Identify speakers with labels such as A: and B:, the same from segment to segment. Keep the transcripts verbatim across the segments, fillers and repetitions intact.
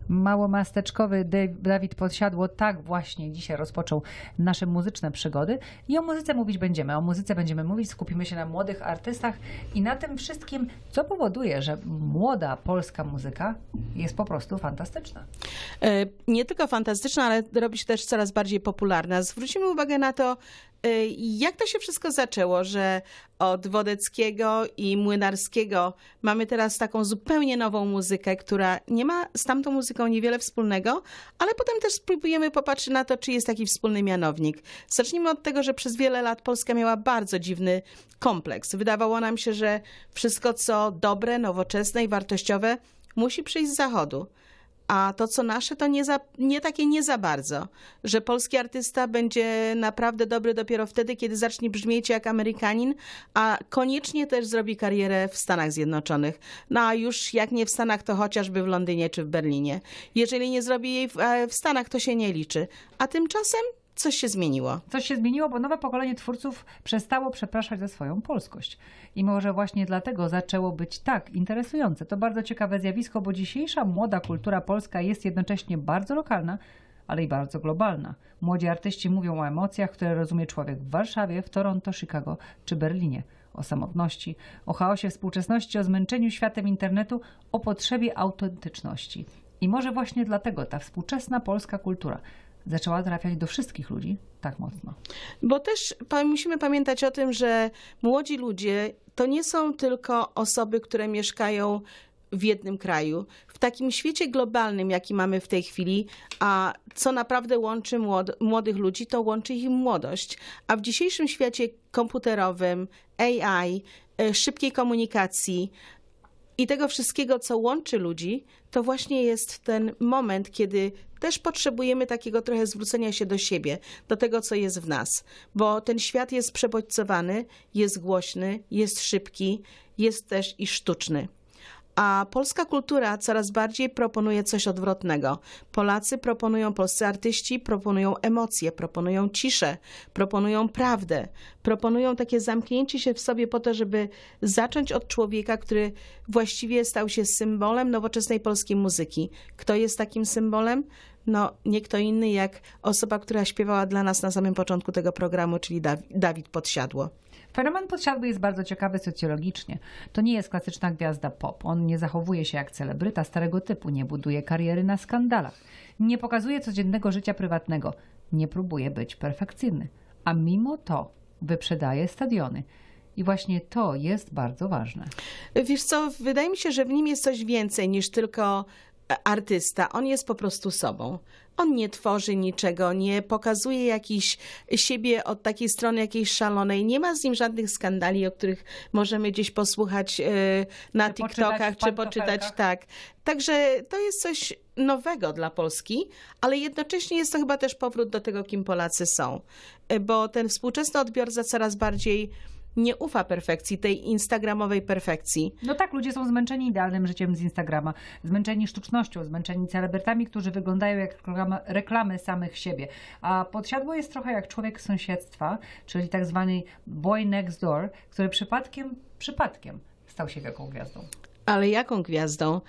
A: Małomasteczkowy Dawid Podsiadło tak właśnie dzisiaj rozpoczął nasze muzyczne przygody i o muzyce mówić będziemy. O muzyce będziemy mówić, skupimy się na młodych artystach i na tym wszystkim, co powoduje, że młoda polska muzyka jest po prostu fantastyczna.
B: Nie tylko fantastyczna, ale robi się też coraz bardziej popularna. Zwrócimy uwagę na to, jak to się wszystko zaczęło, że od Wodeckiego i Młynarskiego mamy teraz taką zupełnie nową muzykę, która nie ma z tamtą muzyką niewiele wspólnego, ale potem też spróbujemy popatrzeć na to, czy jest taki wspólny mianownik. Zacznijmy od tego, że przez wiele lat Polska miała bardzo dziwny kompleks. Wydawało nam się, że wszystko, co dobre, nowoczesne i wartościowe, musi przyjść z Zachodu. A to, co nasze, to nie, za, nie takie nie za bardzo. Że polski artysta będzie naprawdę dobry dopiero wtedy, kiedy zacznie brzmieć jak Amerykanin, a koniecznie też zrobi karierę w Stanach Zjednoczonych. No a już jak nie w Stanach, to chociażby w Londynie czy w Berlinie. Jeżeli nie zrobi jej w, w Stanach, to się nie liczy. A tymczasem coś się zmieniło.
A: Coś się zmieniło, bo nowe pokolenie twórców przestało przepraszać za swoją polskość. I może właśnie dlatego zaczęło być tak interesujące. To bardzo ciekawe zjawisko, bo dzisiejsza młoda kultura polska jest jednocześnie bardzo lokalna, ale i bardzo globalna. Młodzi artyści mówią o emocjach, które rozumie człowiek w Warszawie, w Toronto, Chicago czy Berlinie. O samotności, o chaosie współczesności, o zmęczeniu światem internetu, o potrzebie autentyczności. I może właśnie dlatego ta współczesna polska kultura zaczęła trafiać do wszystkich ludzi tak mocno.
B: Bo też musimy pamiętać o tym, że młodzi ludzie to nie są tylko osoby, które mieszkają w jednym kraju. W takim świecie globalnym, jaki mamy w tej chwili, a co naprawdę łączy młod- młodych ludzi, to łączy ich młodość. A w dzisiejszym świecie komputerowym, A I, szybkiej komunikacji i tego wszystkiego, co łączy ludzi, to właśnie jest ten moment, kiedy też potrzebujemy takiego trochę zwrócenia się do siebie, do tego, co jest w nas. Bo ten świat jest przebodźcowany, jest głośny, jest szybki, jest też i sztuczny. A polska kultura coraz bardziej proponuje coś odwrotnego. Polacy proponują, polscy artyści proponują emocje, proponują ciszę, proponują prawdę, proponują takie zamknięcie się w sobie po to, żeby zacząć od człowieka, który właściwie stał się symbolem nowoczesnej polskiej muzyki. Kto jest takim symbolem? No, nie kto inny jak osoba, która śpiewała dla nas na samym początku tego programu, czyli Dawid Podsiadło.
A: Fenomen Podsiadły jest bardzo ciekawy socjologicznie. To nie jest klasyczna gwiazda pop. On nie zachowuje się jak celebryta starego typu, nie buduje kariery na skandalach, nie pokazuje codziennego życia prywatnego, nie próbuje być perfekcyjny. A mimo to wyprzedaje stadiony. I właśnie to jest bardzo ważne.
B: Wiesz co, wydaje mi się, że w nim jest coś więcej niż tylko artysta. On jest po prostu sobą. On nie tworzy niczego, nie pokazuje jakiejś siebie od takiej strony jakiejś szalonej. Nie ma z nim żadnych skandali, o których możemy gdzieś posłuchać na czy TikTokach, czy poczytać. Tak. Także to jest coś nowego dla Polski, ale jednocześnie jest to chyba też powrót do tego, kim Polacy są. Bo ten współczesny odbiorca coraz bardziej nie ufa perfekcji, tej instagramowej perfekcji.
A: No tak, ludzie są zmęczeni idealnym życiem z Instagrama, zmęczeni sztucznością, zmęczeni celebrytami, którzy wyglądają jak reklamy, reklamy samych siebie. A Podsiadło jest trochę jak człowiek z sąsiedztwa, czyli tak zwany boy next door, który przypadkiem, przypadkiem stał się wielką gwiazdą.
B: Ale jaką gwiazdą?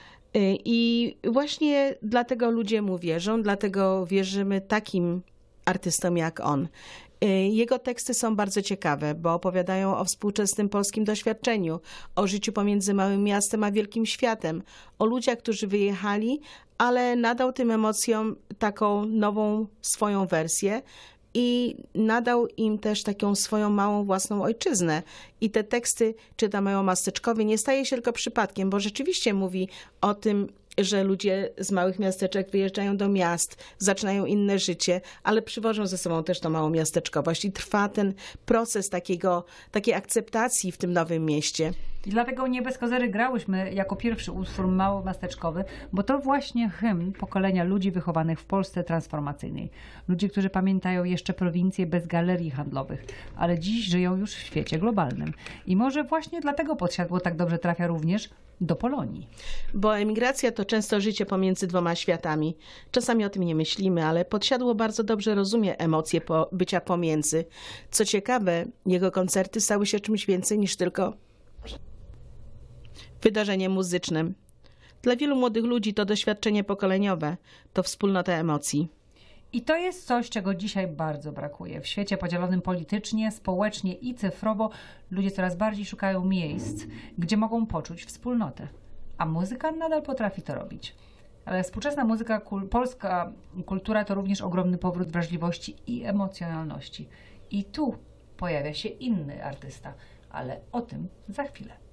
B: I właśnie dlatego ludzie mu wierzą, dlatego wierzymy takim artystom jak on. Jego teksty są bardzo ciekawe, bo opowiadają o współczesnym polskim doświadczeniu, o życiu pomiędzy małym miastem a wielkim światem, o ludziach, którzy wyjechali, ale nadał tym emocjom taką nową swoją wersję i nadał im też taką swoją małą własną ojczyznę. I te teksty czyta Małomasteczkowy nie staje się tylko przypadkiem, bo rzeczywiście mówi o tym, że ludzie z małych miasteczek wyjeżdżają do miast, zaczynają inne życie, ale przywożą ze sobą też tą małą miasteczkowość i trwa ten proces takiego, takiej akceptacji w tym nowym mieście.
A: I dlatego nie bez kozery grałyśmy jako pierwszy utwór Małomasteczkowy, bo to właśnie hymn pokolenia ludzi wychowanych w Polsce transformacyjnej. Ludzi, którzy pamiętają jeszcze prowincje bez galerii handlowych, ale dziś żyją już w świecie globalnym. I może właśnie dlatego Podsiadło tak dobrze trafia również do Polonii.
B: Bo emigracja to często życie pomiędzy dwoma światami. Czasami o tym nie myślimy, ale Podsiadło bardzo dobrze rozumie emocje po bycia pomiędzy. Co ciekawe, jego koncerty stały się czymś więcej niż tylko wydarzeniem muzycznym. Dla wielu młodych ludzi to doświadczenie pokoleniowe, to wspólnota emocji.
A: I to jest coś, czego dzisiaj bardzo brakuje. W świecie podzielonym politycznie, społecznie i cyfrowo ludzie coraz bardziej szukają miejsc, gdzie mogą poczuć wspólnotę. A muzyka nadal potrafi to robić. Ale współczesna muzyka, kul, polska kultura to również ogromny powrót wrażliwości i emocjonalności. I tu pojawia się inny artysta, ale o tym za chwilę.